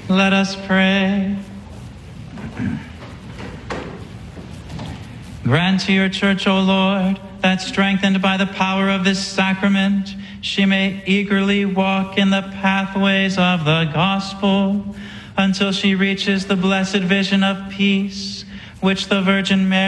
Let us pray. Grant to your church, O Lord, that strengthened by the power of this sacrament, she may eagerly walk in the pathways of the gospel until she reaches the blessed vision of peace, which the Virgin Mary